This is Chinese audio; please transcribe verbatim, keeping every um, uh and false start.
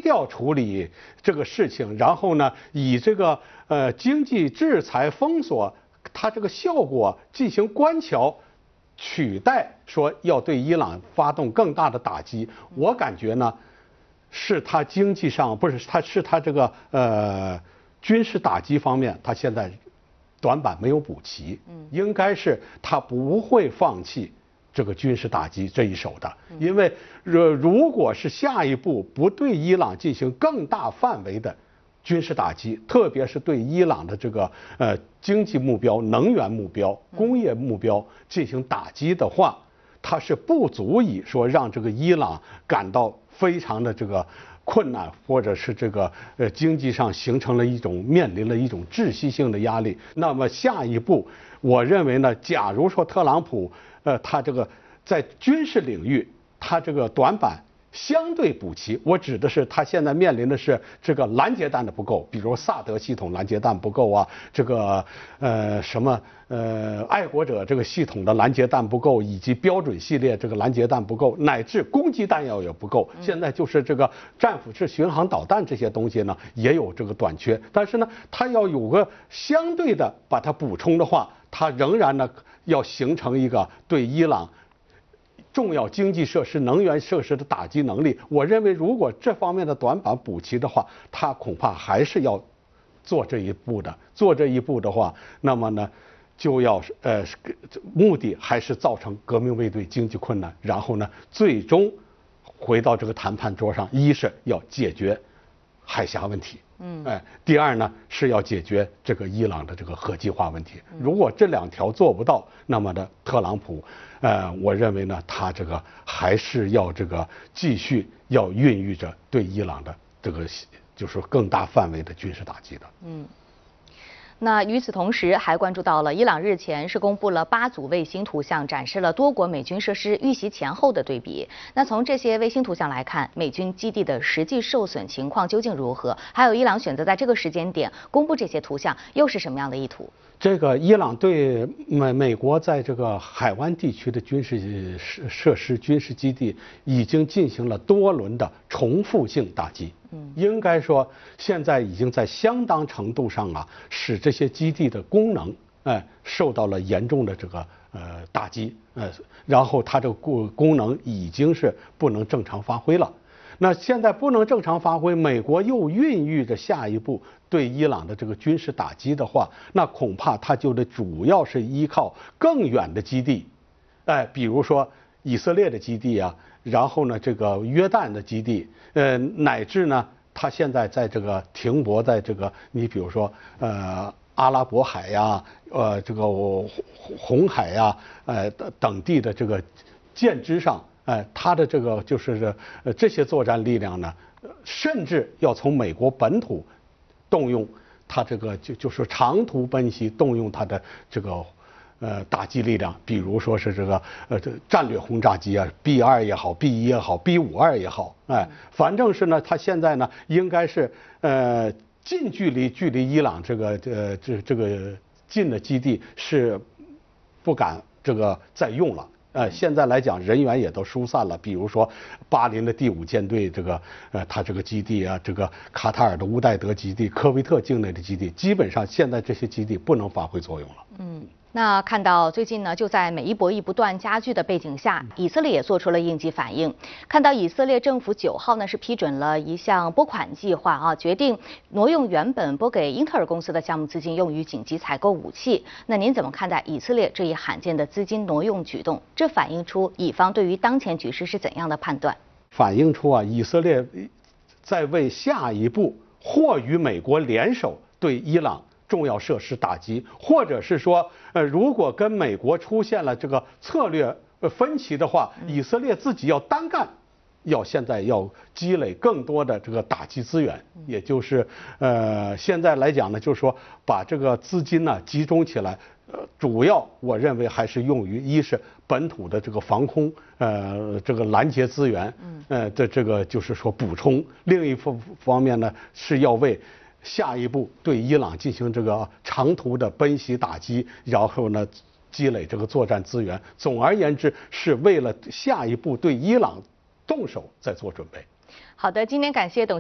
调处理这个事情，然后呢，以这个呃经济制裁封锁它这个效果进行观瞧，取代说要对伊朗发动更大的打击。我感觉呢，是它经济上不是，它是它这个呃军事打击方面，它现在短板没有补齐，应该是它不会放弃这个军事打击这一手的，因为如如果是下一步不对伊朗进行更大范围的军事打击，特别是对伊朗的这个呃经济目标、能源目标、工业目标进行打击的话，它是不足以说让这个伊朗感到非常的这个困难，或者是这个呃经济上形成了一种面临了一种窒息性的压力。那么下一步，我认为呢，假如说特朗普呃他这个在军事领域他这个短板相对补齐，我指的是他现在面临的是这个拦截弹的不够，比如萨德系统拦截弹不够啊，这个呃什么呃爱国者这个系统的拦截弹不够，以及标准系列这个拦截弹不够，乃至攻击弹药也不够。现在就是这个战斧式巡航导弹这些东西呢也有这个短缺，但是呢，它要有个相对的把它补充的话，它仍然呢要形成一个对伊朗重要经济设施、能源设施的打击能力。我认为，如果这方面的短板补齐的话，他恐怕还是要做这一步的。做这一步的话，那么呢，就要呃，目的还是造成革命卫队经济困难，然后呢，最终回到这个谈判桌上，一是要解决海峡问题。嗯，哎，第二呢是要解决这个伊朗的这个核计划问题。如果这两条做不到，那么呢，特朗普，呃，我认为呢，他这个还是要这个继续要孕育着对伊朗的这个就是更大范围的军事打击的。 嗯。那与此同时，还关注到了伊朗日前是公布了八组卫星图像，展示了多国美军设施遇袭前后的对比。那从这些卫星图像来看，美军基地的实际受损情况究竟如何？还有伊朗选择在这个时间点公布这些图像，又是什么样的意图？ 这个伊朗对美美国在这个海湾地区的军事设施、军事基地已经进行了多轮的重复性打击。嗯，应该说现在已经在相当程度上啊，使这些基地的功能哎受到了严重的这个呃打击，呃，然后它这个功功能已经是不能正常发挥了。那现在不能正常发挥，美国又孕育着下一步对伊朗的这个军事打击的话，那恐怕它就得主要是依靠更远的基地，哎，比如说以色列的基地啊，然后呢这个约旦的基地，呃，乃至呢它现在在这个停泊在这个你比如说呃阿拉伯海呀，呃这个红海呀，呃等地的这个舰只上。哎，它的这个就是呃这些作战力量呢，甚至要从美国本土动用它这个就就是长途奔袭，动用它的这个呃打击力量，比如说是这个呃这战略轰炸机啊 ，B 二也好 ，B 一也好 ，B 五二也好，哎，反正是呢，它现在呢应该是呃近距离距离伊朗这个呃这这个近的基地是不敢这个再用了。呃，现在来讲，人员也都疏散了。比如说，巴林的第五舰队这个呃，它这个基地啊，这个卡塔尔的乌代德基地、科威特境内的基地，基本上现在这些基地不能发挥作用了。 嗯。那看到最近呢，就在美伊博弈不断加剧的背景下，以色列也做出了应急反应。看到以色列政府九号呢是批准了一项拨款计划啊，决定挪用原本拨给英特尔公司的项目资金，用于紧急采购武器。那您怎么看待以色列这一罕见的资金挪用举动？这反映出以方对于当前局势是怎样的判断？ 反映出啊，以色列在为下一步或与美国联手对伊朗重要设施打击，或者是说，呃，如果跟美国出现了这个策略分歧的话，以色列自己要单干，要现在要积累更多的这个打击资源，也就是呃，现在来讲呢，就是说把这个资金呢集中起来，呃，主要我认为还是用于一是本土的这个防空，呃，这个拦截资源，呃，这这个就是说补充，另一方方面呢是要为下一步对伊朗进行这个长途的奔袭打击，然后呢积累这个作战资源。总而言之，是为了下一步对伊朗动手在做准备。 好的，今天感谢董